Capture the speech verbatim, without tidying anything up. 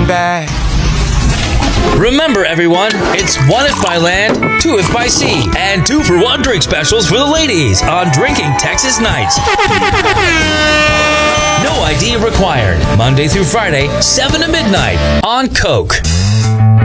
back. Remember, everyone, it's one if by land, two if by sea, and two for one drink specials for the ladies on Drinking Texas Nights. No I D required. Monday through Friday, seven to midnight on Coke.